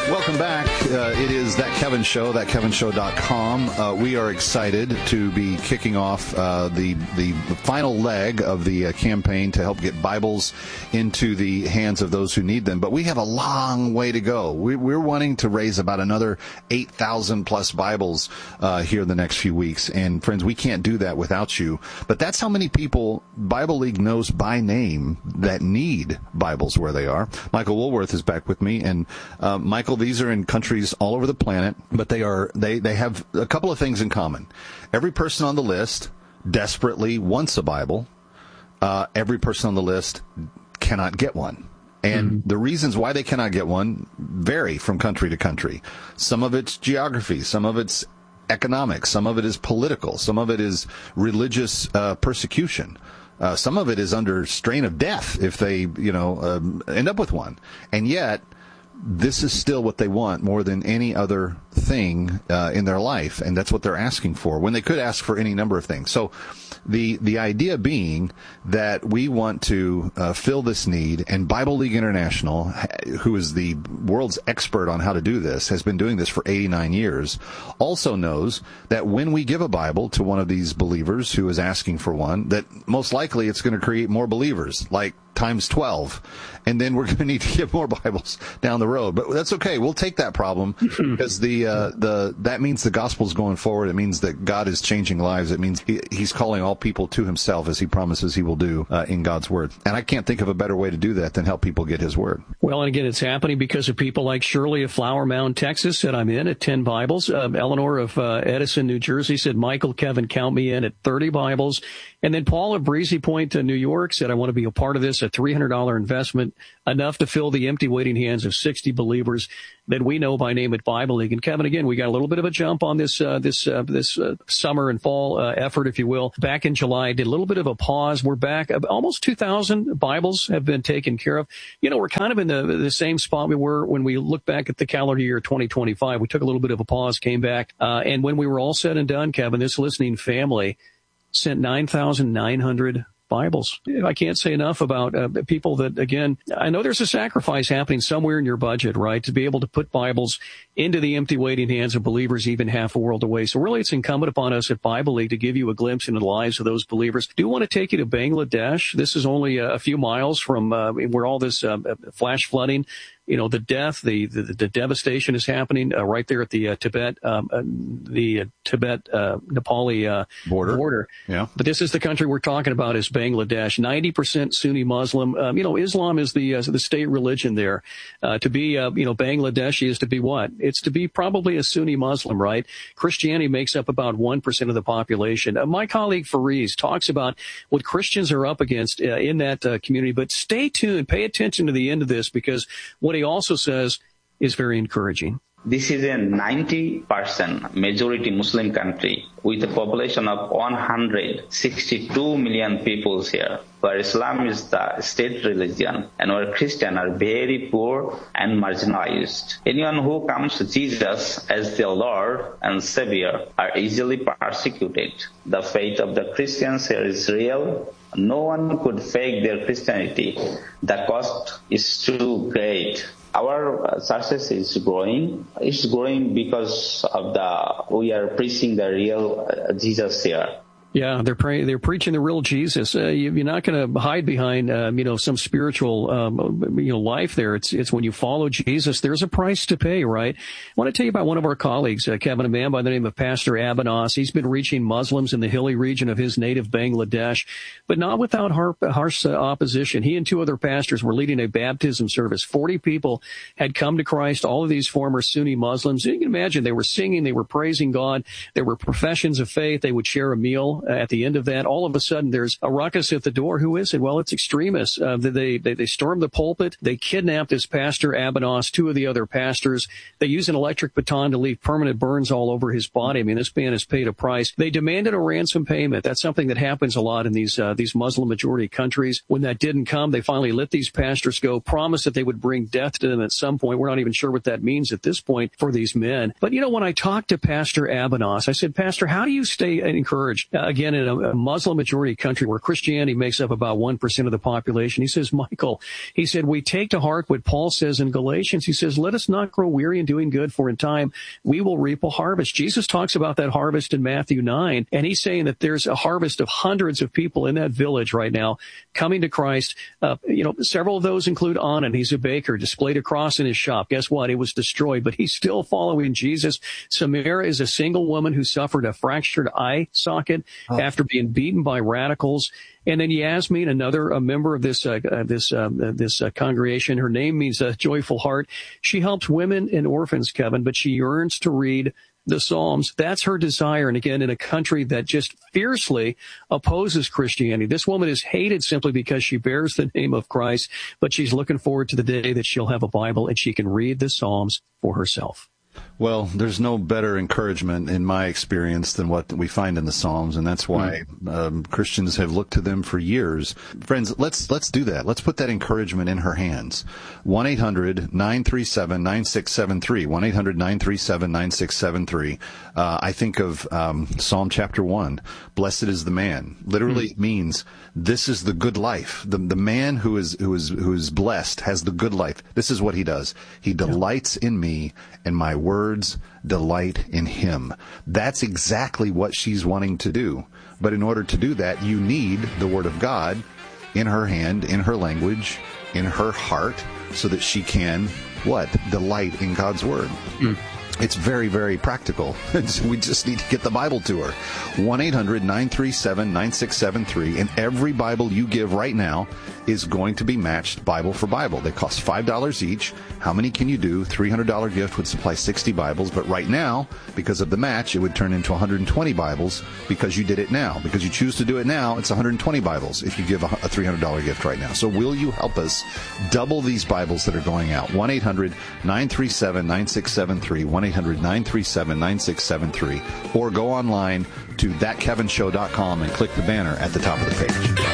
Welcome back. It is That Kevin Show, thatkevinshow.com. We are excited to be kicking off the final leg of the campaign to help get Bibles into the hands of those who need them. But we have a long way to go. We're wanting to raise about another 8,000 plus Bibles here in the next few weeks. And friends, we can't do that without you. But that's how many people Bible League knows by name that need Bibles where they are. Michael Woolworth is back with me. And Michael, these are in countries all over the planet, but they have a couple of things in common. Every person on the list desperately wants a Bible. Every person on the list cannot get one. And the reasons why they cannot get one vary from country to country. Some of it's geography, some of it's economics, some of it is political, some of it is religious persecution. Some of it is under strain of death if they, end up with one. And yet, this is still what they want more than any other thing in their life, and that's what they're asking for, when they could ask for any number of things. So the idea being that we want to fill this need, and Bible League International, who is the world's expert on how to do this, has been doing this for 89 years, also knows that when we give a Bible to one of these believers who is asking for one, that most likely it's going to create more believers, like times 12, and then we're going to need to get more Bibles down the road. But that's okay. We'll take that problem because that means the gospel's going forward. It means that God is changing lives. It means He's calling all people to Himself, as He promises He will do in God's Word. And I can't think of a better way to do that than help people get His Word. Well, and again, it's happening because of people like Shirley of Flower Mound, Texas, said I'm in at 10 Bibles. Eleanor of Edison, New Jersey, said, Michael, Kevin, count me in at 30 Bibles. And then Paul of Breezy Point, New York, said, I want to be a part of this, a $300 investment, enough to fill the empty waiting hands of 60 believers that we know by name at Bible League. And Kevin, again, we got a little bit of a jump on this summer and fall effort, if you will. Back in July, did a little bit of a pause. We're back. Almost 2,000 Bibles have been taken care of. We're kind of in the same spot we were when we look back at the calendar year 2025. We took a little bit of a pause, came back. And when we were all said and done, Kevin, this listening family sent 9,900 Bibles. I can't say enough about people that, again, I know there's a sacrifice happening somewhere in your budget, right, to be able to put Bibles into the empty waiting hands of believers even half a world away. So really it's incumbent upon us at Bible League to give you a glimpse into the lives of those believers. Do want to take you to Bangladesh. This is only a few miles from where all this flash flooding, the death, the devastation is happening right there at the Tibet Nepali border. Yeah. But this is the country we're talking about, is Bangladesh. 90% Sunni Muslim. Islam is the state religion there. To be Bangladeshi is to be what? It's to be probably a Sunni Muslim, right? Christianity makes up about 1% of the population. My colleague Fariz talks about what Christians are up against in that community. But stay tuned, pay attention to the end of this, because what he also says is very encouraging. This is a 90% majority Muslim country with a population of 162 million people here, where Islam is the state religion and where Christians are very poor and marginalized. Anyone who comes to Jesus as their Lord and Savior are easily persecuted. The faith of the Christians here is real. No one could fake their Christianity. The cost is too great. Our success is growing. It's growing because of we are preaching the real Jesus here. Yeah, they're preaching the real Jesus. You're not going to hide behind, some spiritual, life there. It's when you follow Jesus, there's a price to pay, right? I want to tell you about one of our colleagues, Kevin, a man by the name of Pastor Abanos. He's been reaching Muslims in the hilly region of his native Bangladesh, but not without harsh opposition. He and two other pastors were leading a baptism service. 40 people had come to Christ, all of these former Sunni Muslims. You can imagine they were singing, they were praising God, there were professions of faith, they would share a meal. At the end of that, all of a sudden, there's a ruckus at the door. Who is it? Well, it's extremists. They storm the pulpit. They kidnap this pastor, Abanos, two of the other pastors. They use an electric baton to leave permanent burns all over his body. I mean, this man has paid a price. They demanded a ransom payment. That's something that happens a lot in these Muslim majority countries. When that didn't come, they finally let these pastors go, promised that they would bring death to them at some point. We're not even sure what that means at this point for these men. But, when I talked to Pastor Abanos, I said, Pastor, how do you stay encouraged? again, in a Muslim majority country where Christianity makes up about 1% of the population. He says, Michael, he said, we take to heart what Paul says in Galatians. He says, let us not grow weary in doing good, for in time we will reap a harvest. Jesus talks about that harvest in Matthew 9, and he's saying that there's a harvest of hundreds of people in that village right now coming to Christ. Several of those include Anand. He's a baker, displayed a cross in his shop. Guess what? It was destroyed, but he's still following Jesus. Samira is a single woman who suffered a fractured eye socket after being beaten by radicals. And then Yasmin, a member of this congregation, her name means joyful heart. She helps women and orphans, Kevin, but she yearns to read the Psalms. That's her desire. And again, in a country that just fiercely opposes Christianity. This woman is hated simply because she bears the name of Christ, but she's looking forward to the day that she'll have a Bible and she can read the Psalms for herself. Well, there's no better encouragement in my experience than what we find in the Psalms, and that's why Christians have looked to them for years. Friends, let's do that. Let's put that encouragement in her hands. 1-800-937-9673. 1-800-937-9673. I think of Psalm chapter 1. Blessed is the man. Literally it means this is the good life. The man who is blessed has the good life. This is what he does. He delights in me, and my words delight in him. That's exactly what she's wanting to do. But in order to do that, you need the Word of God in her hand, in her language, in her heart, so that she can, delight in God's Word. It's very, very practical. We just need to get the Bible to her. 1-800-937-9673. And every Bible you give right now is going to be matched Bible for Bible. They cost $5 each. How many can you do? $300 gift would supply 60 Bibles. But right now, because of the match, it would turn into 120 Bibles because you did it now. Because you choose to do it now, it's 120 Bibles if you give a $300 gift right now. So will you help us double these Bibles that are going out? 1-800-937-9673. 1-800-937-9673. Or go online to thatkevinshow.com and click the banner at the top of the page.